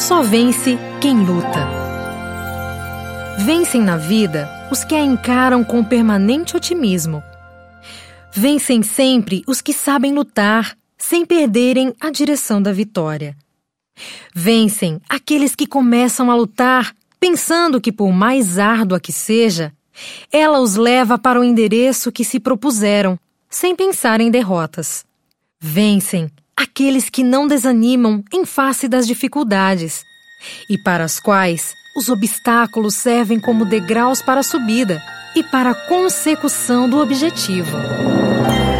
Só vence quem luta. Vencem na vida os que a encaram com permanente otimismo. Vencem sempre os que sabem lutar, sem perderem a direção da vitória. Vencem aqueles que começam a lutar, pensando que, por mais árdua que seja, ela os leva para o endereço que se propuseram, sem pensar em derrotas. Vencem aqueles que não desanimam em face das dificuldades e para as quais os obstáculos servem como degraus para a subida e para a consecução do objetivo.